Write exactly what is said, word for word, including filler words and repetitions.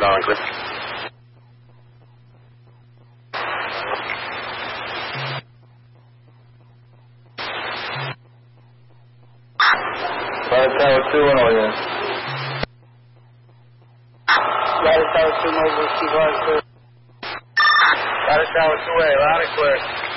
loud and clear. Ladder Tower two and all units. Ladder Tower two, Mobile, Steve, loud and clear. Ladder Tower two A, loud and clear.